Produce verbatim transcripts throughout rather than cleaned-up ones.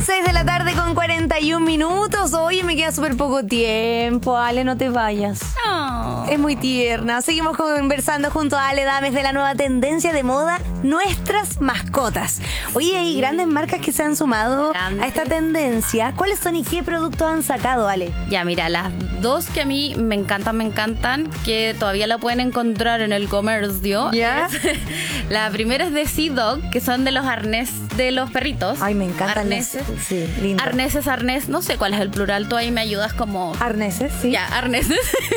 seis de la tarde con cuarenta y un minutos. Oye, me queda súper poco tiempo. Ale, no te vayas. Oh. Es muy tierna. Seguimos conversando junto a Ale Dames de la nueva tendencia de moda, nuestras mascotas. Oye, hay grandes marcas que se han sumado Grandes. a esta tendencia. ¿Cuáles son y qué productos han sacado, Ale? Ya, mira, las dos que a mí me encantan, me encantan, que todavía la pueden encontrar en el comercio. ¿Ya? Es- la primera es de Sea Dog, que son de los arnés de los perritos. Ay, me encantan Arneses. los- Sí, lindo. Arneses, arnés, no sé cuál es el plural, tú ahí me ayudas como... Arneses, sí. Ya, arneses.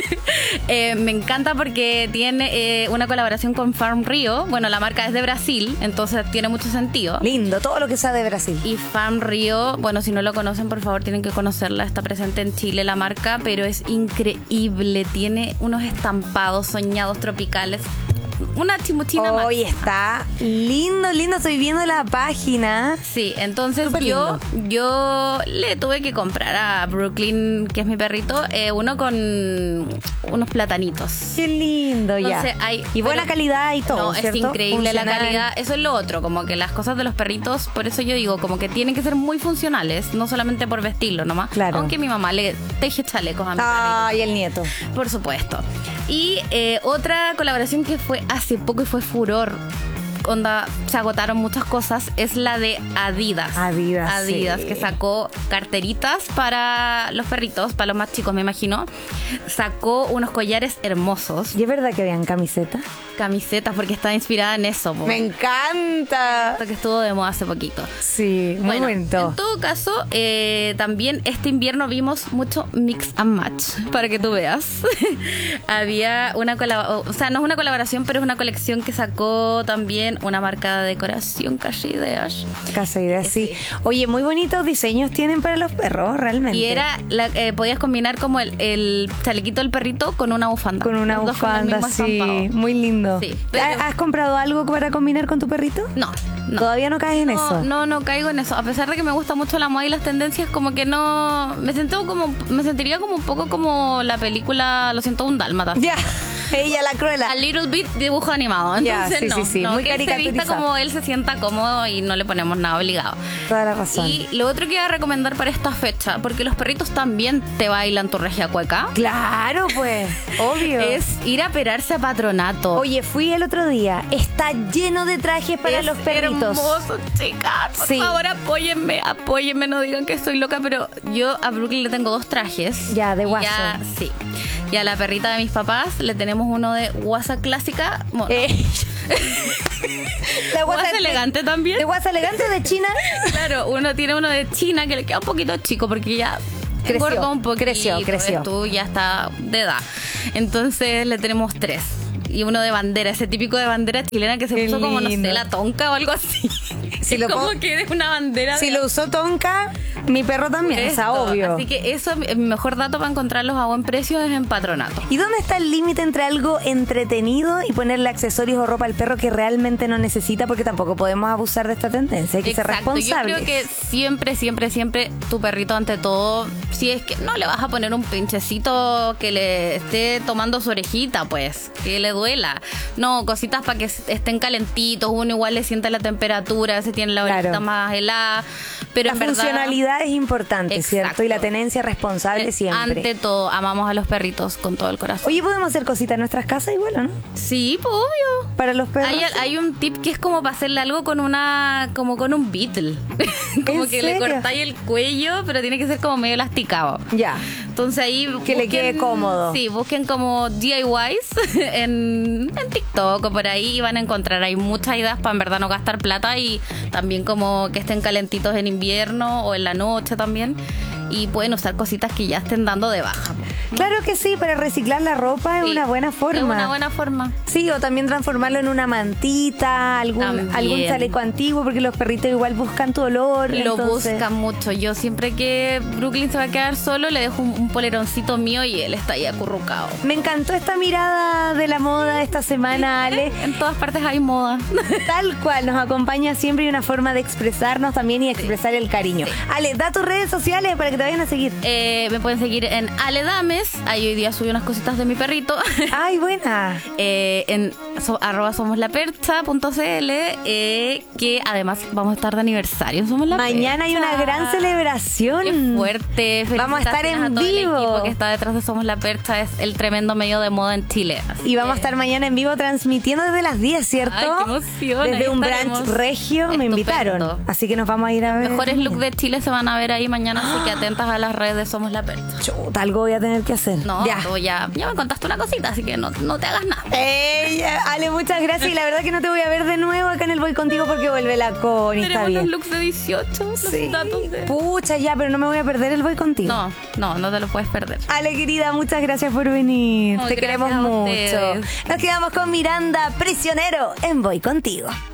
Eh, me encanta porque tiene eh, una colaboración con Farm Rio. Bueno, la marca es de Brasil, entonces tiene mucho sentido. Lindo, todo lo que sea de Brasil. Y Farm Rio, bueno, si no lo conocen, por favor, tienen que conocerla. Está presente en Chile la marca, pero es increíble. Tiene unos estampados soñados tropicales. Una chimuchina más. Hoy está lindo, lindo. Estoy viendo la página. Sí, entonces Súper yo, yo le tuve que comprar a Brooklyn, que es mi perrito, eh, uno con unos platanitos. Qué lindo, ya. Entonces, hay- y buena pero- calidad y todo, No, es ¿cierto? increíble la Funcional. calidad. Eso es lo otro, como que las cosas de los perritos, por eso yo digo, como que tienen que ser muy funcionales, no solamente por vestirlo nomás. Claro. Aunque mi mamá le teje chalecos a mi Ay, el nieto. perrito, por supuesto. Y eh, otra colaboración que fue hace poco y fue furor, onda, se agotaron muchas cosas, es la de Adidas. Adidas, Adidas, sí. que sacó carteritas para los perritos, para los más chicos, me imagino. Sacó unos collares hermosos, ¿Y es verdad que habían camisetas? camisetas, porque está inspirada en eso. po. Me encanta. Esto que estuvo de moda hace poquito. Sí, muy Bueno, bonito. en todo caso, eh, también este invierno vimos mucho mix and match, para que tú veas. Había una colaboración, o sea, no es una colaboración, pero es una colección que sacó también una marca de decoración, Calle Ideas. Casa idea, sí. Oye, muy bonitos diseños tienen para los perros, realmente. Y era, la, eh, podías combinar como el, el chalequito del perrito con una bufanda. con una Los dos con el bufanda, mismo sí. estampado. Muy lindo. Sí, pero- ¿Has comprado algo para combinar con tu perrito? No, no. Todavía no caes en No, eso. no, no caigo en eso. A pesar de que me gusta mucho la moda y las tendencias, como que no. Me siento como. Me sentiría como un poco como la película Lo siento, un dálmata. Ya, ella la cruela. A little bit dibujo animado. Ya, Entonces, sí, no. sí, sí, no, muy que él se vista caricaturizado. como él se sienta cómodo y no le ponemos nada obligado. Toda la razón. Y lo otro que iba a recomendar para esta fecha, porque los perritos también te bailan tu regia cueca, Claro, pues, obvio. es ir a perarse a Patronato. Oye, fui el otro día. Está lleno de trajes para Es los perritos. hermoso, chicas. Por Sí. favor, apóyenme, apóyenme, no digan que estoy loca, pero yo a Brooklyn le tengo dos trajes. Ya, de Y guasa. ya, sí. Y a la perrita de mis papás le tenemos uno de guasa clásica. Bueno, Eh, la guasa guasa elegante también. ¿De guasa elegante de China? Claro, uno tiene uno de China que le queda un poquito chico porque ya Creció, engordó un poquito. creció, creció. Tú ya está de edad. Entonces le tenemos tres. Y uno de bandera, ese típico de bandera chilena que se Qué puso como, no sé, lindo. la tonca o algo así. Si Es lo como puedo- que es una bandera. Si de- lo usó Tonka, mi perro también, o sea, Esto. obvio. Así que eso, mi mejor dato para encontrarlos a buen precio es en Patronato. ¿Y dónde está el límite entre algo entretenido y ponerle accesorios o ropa al perro que realmente no necesita? Porque tampoco podemos abusar de esta tendencia. Hay que ser Exacto, yo responsables. creo que siempre, siempre, siempre tu perrito ante todo, si es que no le vas a poner un pinchecito que le esté tomando su orejita, pues, que le duela. No, cositas para que estén calentitos, uno igual le siente la temperatura, se tiene la orejita Claro. más helada, pero la en verdad, funcionalidad es importante, Exacto. ¿cierto? Y la tenencia responsable eh, siempre. ante todo, amamos a los perritos con todo el corazón. Oye, podemos hacer cositas en nuestras casas igual, ¿o no? Sí, pues obvio. Para los perros. Hay, hay un tip que es como para hacerle algo con una, como con un beetle. Como ¿En que le serio? cortáis el cuello, pero tiene que ser como medio elasticado. Ya. Entonces ahí Que le quede cómodo. Sí, busquen como D I Ys en, en TikTok o por ahí y van a encontrar. Hay muchas ideas para en verdad no gastar plata y también como que estén calentitos en invierno o en la noche también. Y pueden usar cositas que ya estén dando de baja. Claro que sí, para reciclar la ropa es Sí, una buena forma. Es una buena forma. Sí, o también transformarlo en una mantita, algún, También. algún chaleco antiguo, porque los perritos igual buscan tu olor. Lo entonces- buscan mucho. Yo siempre que Brooklyn se va a quedar solo, le dejo un, un poleroncito mío y él está ahí acurrucado. Me encantó esta mirada de la moda esta semana, Ale. En todas partes hay moda. Tal cual, nos acompaña siempre y una forma de expresarnos también y expresar el cariño. Ale, da tus redes sociales para que te vayan a seguir. Eh, me pueden seguir en Aledames lunes. Ahí hoy día subí unas cositas de mi perrito. Ay, buena. eh, en so, arroba somos la percha punto cl, eh, que además vamos a estar de aniversario en Somos la Mañana Percha. hay una gran celebración. Qué fuerte. Vamos a estar en Felicitaciones a todo el vivo. equipo que está detrás de Somos la Percha. Es el tremendo medio de moda en Chile. Así Y vamos a que- estar mañana en vivo transmitiendo desde las diez, ¿cierto? Ay, qué emoción, Desde ahí un estaremos. brunch regio me Estupendo. invitaron. Así que nos vamos a ir a ver. Mejores looks de Chile se van a ver ahí mañana, así que atentas a las redes de Somos la Percha. Chuta, algo voy a tener que hacer. No, ya. tú ya, ya me contaste una cosita, así que no, no te hagas nada. Ey, Ale, muchas gracias. Y la verdad que no te voy a ver de nuevo acá en el Voy Contigo porque vuelve la Connie. Está Tenemos los bien. looks de dieciocho, los Sí. datos de... Pucha, ya, pero no me voy a perder el Voy Contigo. No, no, no te lo puedes perder. Ale, querida, muchas gracias por venir. No, te gracias queremos a mucho. ustedes. Nos quedamos con Miranda, Prisionero, en Voy Contigo.